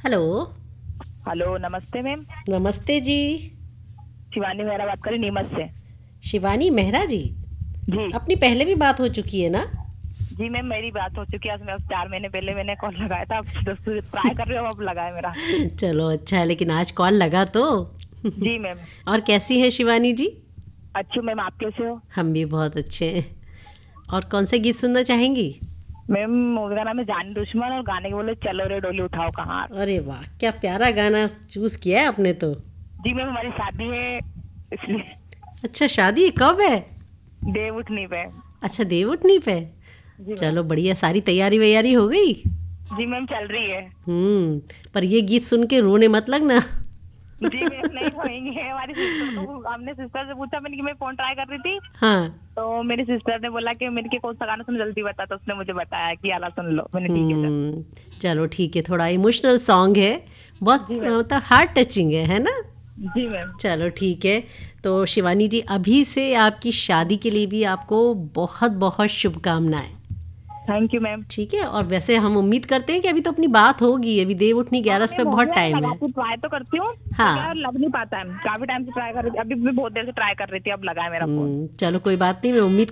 Hello. Hello, नमस्ते ma'am. नमस्ते जी। शिवानी मेहरा बात कर रही नीमच से। शिवानी मेहरा जी। जी। अपनी पहले भी बात हो चुकी है ना? जी मैम, मेरी बात हो चुकी है। आज मैं 4 महीने पहले मैंने कॉल लगाया था। अब दोस्तों ट्राई कर रही हूँ, अब लगा है मेरा। चलो अच्छा है, लेकिन आज कॉल लगा तो। जी मैम। और कैसी हैं शिवानी जी? अच्छी मैम, आप कैसे हो? हम भी बहुत अच्छे हैं। और कौन से गीत सुनना चाहेंगी? मैम, उसका नाम है जानी दुश्मन और गाने के बोले चलो रे डोली उठाओ कहाँ। अरे वाह, क्या प्यारा गाना चूज़ किया है आपने तो। जी मैम, हमारी शादी है इसलिए। अच्छा, शादी कब है? देव उठनी पे। अच्छा, देवउठनी पे। जी मैम। चलो बढ़िया, सारी तैयारी वैयारी हो गई? जी मैम, चल रही है। पर ये गीत सुन के रोने मत लगना। जी मैम, नहीं होएंगे। हमारी सिस्टर को हमने सिस्टर से पूछा, मैंने कि मैं फोन ट्राई कर रही थी। हाँ। तो मेरी सिस्टर ने बोला कि मेरे के कौन सा गाना सुन, जल्दी बता। तो उसने मुझे बताया कि आला सुन लो। मैंने ठीक है सर। चलो ठीक है, थोड़ा इमोशनल सॉन्ग है। बहुत जी मैम। मतलब हार्ट टचिंग है ना? जी मैम। चलो ठीक है। तो शिवानी जी, अभी से आपकी शादी के लिए भी आपको बहुत बहुत शुभकामनाएं। Thank you ma'am. ठीक है, और वैसे हम उम्मीद करते हैं कि अभी तो अपनी बात होगी, अभी देव उठनी हाँ 11 पे मैम, हो बहुत गया है। टाइम है। लगाती ट्राई तो करती हूँ, पर क्या हाँ। लग नहीं पाता है। काफी टाइम से ट्राई कर रही थी, अभी भी बहुत देर से ट्राई कर रही थी, अब लगा है मेरा फोन। चलो कोई बात नहीं, मैं उम्मीद